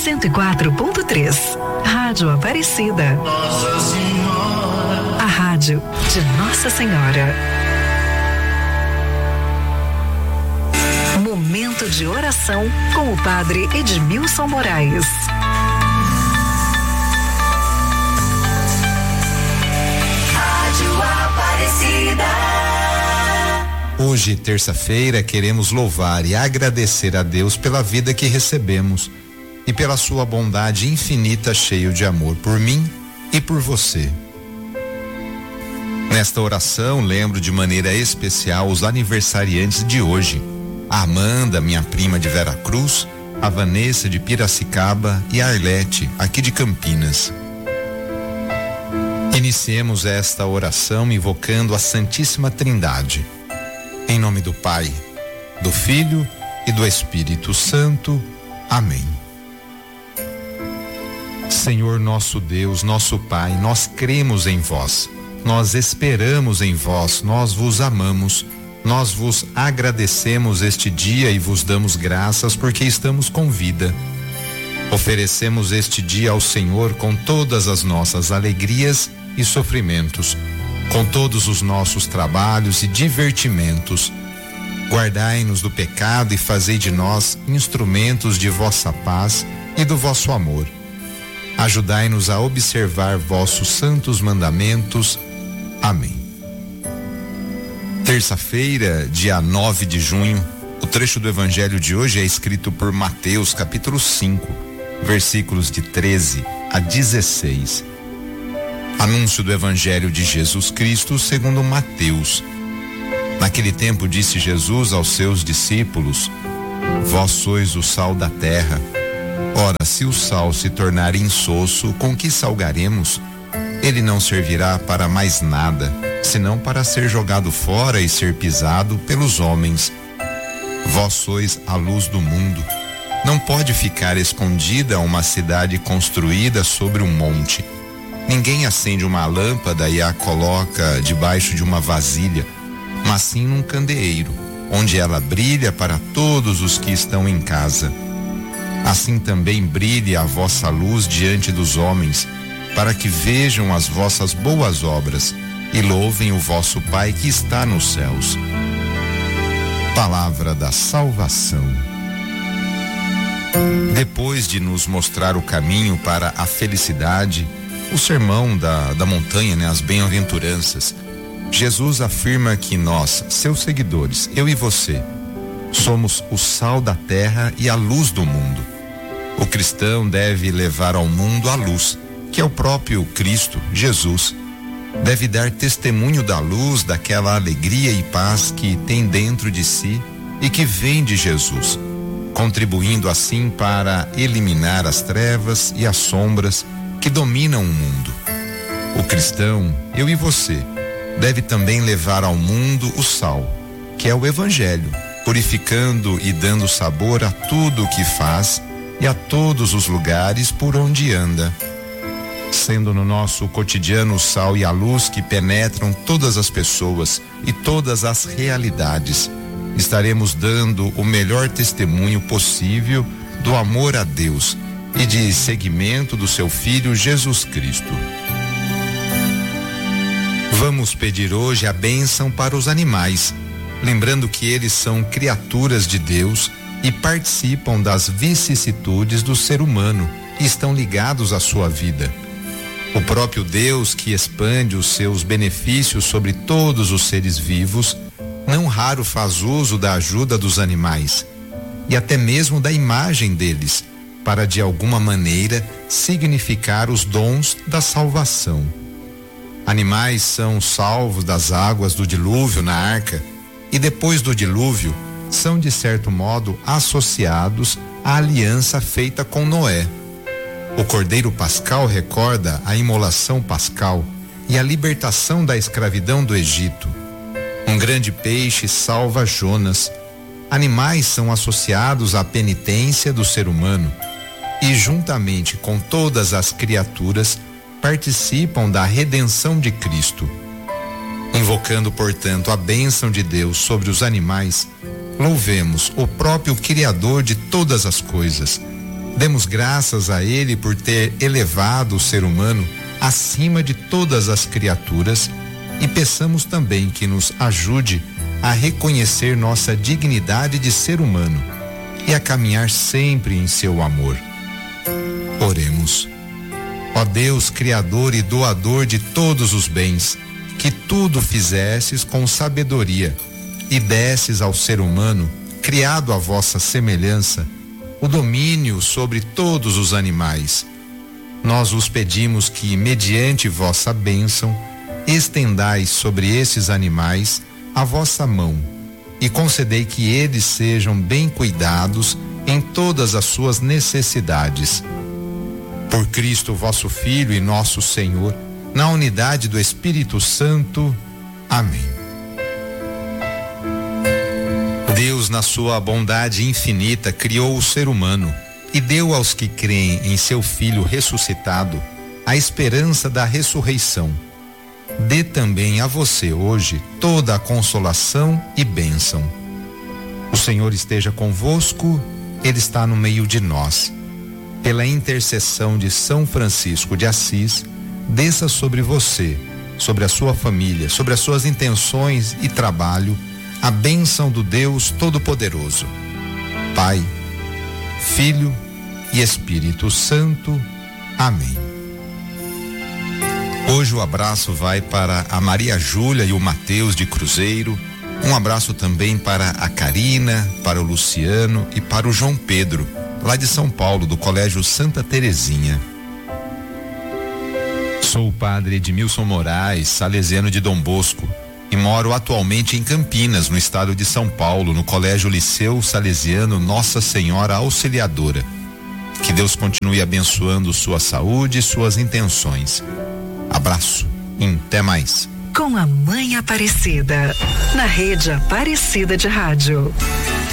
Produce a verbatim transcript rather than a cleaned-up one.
cento e quatro ponto três. Rádio Aparecida. Nossa Senhora. A rádio de Nossa Senhora. Momento de oração com o padre Edmilson Moraes. Rádio Aparecida. Hoje, terça-feira, queremos louvar e agradecer a Deus pela vida que recebemos e pela sua bondade infinita, cheio de amor por mim e por você. Nesta oração, lembro de maneira especial os aniversariantes de hoje: a Amanda, minha prima de Veracruz, a Vanessa de Piracicaba e a Arlete, aqui de Campinas. Iniciemos esta oração invocando a Santíssima Trindade. Em nome do Pai, do Filho e do Espírito Santo. Amém. Senhor nosso Deus, nosso Pai, nós cremos em vós, nós esperamos em vós, nós vos amamos, nós vos agradecemos este dia e vos damos graças porque estamos com vida. Oferecemos este dia ao Senhor com todas as nossas alegrias e sofrimentos, com todos os nossos trabalhos e divertimentos. Guardai-nos do pecado e fazei de nós instrumentos de vossa paz e do vosso amor. Ajudai-nos a observar vossos santos mandamentos. Amém. Terça-feira, dia nove de junho, o trecho do evangelho de hoje é escrito por Mateus, capítulo cinco, versículos de treze a dezesseis. Anúncio do evangelho de Jesus Cristo segundo Mateus. Naquele tempo disse Jesus aos seus discípulos: vós sois o sal da terra. Ora, se o sal se tornar insosso, com que salgaremos? Ele não servirá para mais nada, senão para ser jogado fora e ser pisado pelos homens. Vós sois a luz do mundo. Não pode ficar escondida uma cidade construída sobre um monte. Ninguém acende uma lâmpada e a coloca debaixo de uma vasilha, mas sim num candeeiro, onde ela brilha para todos os que estão em casa. Assim também brilhe a vossa luz diante dos homens, para que vejam as vossas boas obras e louvem o vosso Pai que está nos céus. Palavra da salvação. Depois de nos mostrar o caminho para a felicidade, o sermão da, da montanha, né, as bem-aventuranças, Jesus afirma que nós, seus seguidores, eu e você, somos o sal da terra e a luz do mundo. O cristão deve levar ao mundo a luz, que é o próprio Cristo, Jesus. Deve dar testemunho da luz, daquela alegria e paz que tem dentro de si e que vem de Jesus, contribuindo assim para eliminar as trevas e as sombras que dominam o mundo. O cristão, eu e você, deve também levar ao mundo o sal, que é o Evangelho, purificando e dando sabor a tudo o que faz e a todos os lugares por onde anda. Sendo no nosso cotidiano o sal e a luz que penetram todas as pessoas e todas as realidades, estaremos dando o melhor testemunho possível do amor a Deus e de seguimento do seu Filho Jesus Cristo. Vamos pedir hoje a bênção para os animais, lembrando que eles são criaturas de Deus e participam das vicissitudes do ser humano e estão ligados à sua vida. O próprio Deus, que expande os seus benefícios sobre todos os seres vivos, não raro faz uso da ajuda dos animais e até mesmo da imagem deles, para de alguma maneira significar os dons da salvação. Animais são salvos das águas do dilúvio na arca e depois do dilúvio são de certo modo associados à aliança feita com Noé. O Cordeiro Pascal recorda a imolação pascal e a libertação da escravidão do Egito. Um grande peixe salva Jonas. Animais são associados à penitência do ser humano e, juntamente com todas as criaturas, participam da redenção de Cristo. Invocando, portanto, a bênção de Deus sobre os animais, louvemos o próprio Criador de todas as coisas, Demos graças a Ele por ter elevado o ser humano acima de todas as criaturas e peçamos também que nos ajude a reconhecer nossa dignidade de ser humano e a caminhar sempre em seu amor. Oremos. Ó Deus, Criador e doador de todos os bens, que tudo fizesses com sabedoria e desses ao ser humano, criado à vossa semelhança, o domínio sobre todos os animais. Nós vos pedimos que, mediante vossa bênção, estendais sobre esses animais a vossa mão e concedei que eles sejam bem cuidados em todas as suas necessidades. Por Cristo vosso Filho e nosso Senhor, na unidade do Espírito Santo. Amém. Deus, na sua bondade infinita, criou o ser humano e deu aos que creem em seu Filho ressuscitado a esperança da ressurreição. Dê também a você hoje toda a consolação e bênção. O Senhor esteja convosco, Ele está no meio de nós. Pela intercessão de São Francisco de Assis, desça sobre você, sobre a sua família, sobre as suas intenções e trabalho, a bênção do Deus Todo-Poderoso, Pai, Filho e Espírito Santo. Amém. Hoje o abraço vai para a Maria Júlia e o Mateus de Cruzeiro. Um abraço também para a Karina, para o Luciano e para o João Pedro, lá de São Paulo, do Colégio Santa Terezinha. Sou o padre Edmilson Moraes, salesiano de Dom Bosco, e moro atualmente em Campinas, no estado de São Paulo, no Colégio Liceu Salesiano Nossa Senhora Auxiliadora. Que Deus continue abençoando sua saúde e suas intenções. Abraço e até mais. Com a Mãe Aparecida, na Rede Aparecida de Rádio.